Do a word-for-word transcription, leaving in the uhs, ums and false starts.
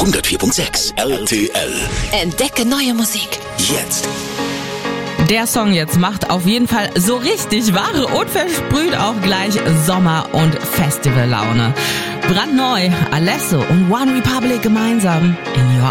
hundertvier Komma sechs R T L. Entdecke neue Musik. Jetzt. Der Song jetzt macht auf jeden Fall so richtig Ware und versprüht auch gleich Sommer- und Festivallaune. Brandneu, Alesso und One Republic gemeinsam in Your